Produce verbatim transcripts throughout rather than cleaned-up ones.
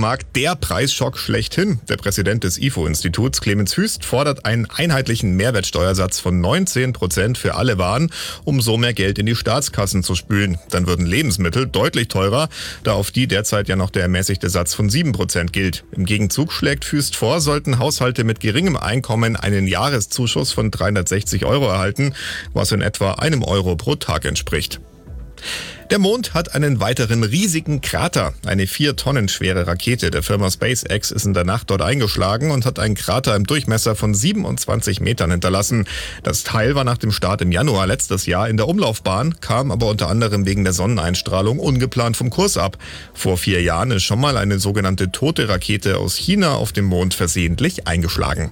Supermarkt der Preisschock schlechthin. Der Präsident des I F O-Instituts, Clemens Hüst, fordert einen einheitlichen Mehrwertsteuersatz von neunzehn Prozent für alle Waren, um so mehr Geld in die Staatskassen zu spülen. Dann würden Lebensmittel deutlich teurer, da auf die derzeit ja noch der ermäßigte Satz von sieben Prozent gilt. Im Gegenzug schlägt Hüst vor, sollten Haushalte mit geringem Einkommen einen Jahreszuschuss von dreihundertsechzig Euro erhalten, was in etwa einem Euro pro Tag entspricht. Der Mond hat einen weiteren riesigen Krater. Eine vier Tonnen schwere Rakete der Firma SpaceX ist in der Nacht dort eingeschlagen und hat einen Krater im Durchmesser von siebenundzwanzig Metern hinterlassen. Das Teil war nach dem Start im Januar letztes Jahr in der Umlaufbahn, kam aber unter anderem wegen der Sonneneinstrahlung ungeplant vom Kurs ab. Vor vier Jahren ist schon mal eine sogenannte tote Rakete aus China auf dem Mond versehentlich eingeschlagen.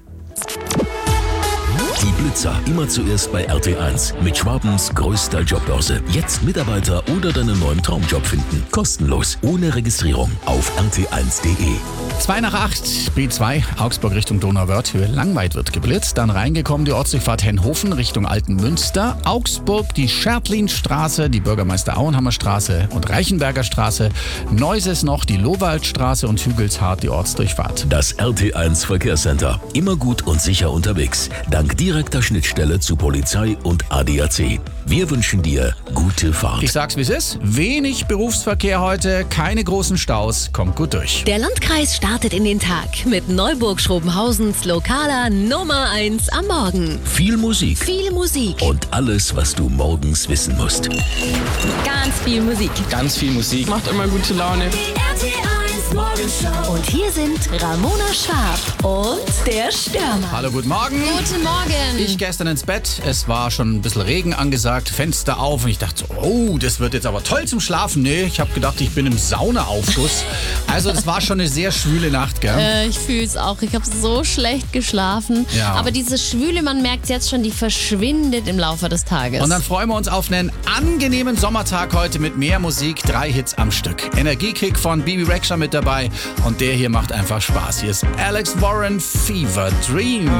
Die Blitzer immer zuerst bei R T eins mit Schwabens größter Jobbörse. Jetzt Mitarbeiter oder deinen neuen Traumjob finden. Kostenlos, ohne Registrierung auf r t eins punkt de. zwei nach acht, B zwei, Augsburg Richtung Donauwörth, Höhe Langweid wird geblitzt. Dann reingekommen die Ortsdurchfahrt Henhofen Richtung Altenmünster. Augsburg die Schertlinstraße, die Bürgermeister Auenhammer Straße und Reichenberger Straße. Neuses noch die Lowaldstraße und Hügelshardt die Ortsdurchfahrt. Das R T eins Verkehrscenter. Immer gut und sicher unterwegs. Dank direkter Schnittstelle zu Polizei und A D A C. Wir wünschen dir gute Fahrt. Ich sag's wie es ist, wenig Berufsverkehr heute, keine großen Staus, kommt gut durch. Der Landkreis startet in den Tag mit Neuburg-Schrobenhausens lokaler Nummer eins am Morgen. Viel Musik. Viel Musik. Und alles, was du morgens wissen musst. Ganz viel Musik. Ganz viel Musik. Macht immer gute Laune. Die R T eins Morgenshow. Und hier sind Ramona Schwab und der Stürmer. Hallo, guten Morgen. Guten Morgen. Ich gestern ins Bett, es war schon ein bisschen Regen angesagt, Fenster auf und ich dachte so, oh, das wird jetzt aber toll zum Schlafen. Nee, ich habe gedacht, ich bin im Saunaaufguss. Also das war schon eine sehr schwüle Nacht, gell? Äh, ich fühle es auch. Ich habe so schlecht geschlafen. Ja. Aber diese Schwüle, man merkt jetzt schon, die verschwindet im Laufe des Tages. Und dann freuen wir uns auf einen angenehmen Sommertag heute mit mehr Musik, drei Hits am Stück. Energiekick von Bibi Rexha mit dabei und der hier macht einfach Spaß. Hier ist Alex Warren, Fever Dream.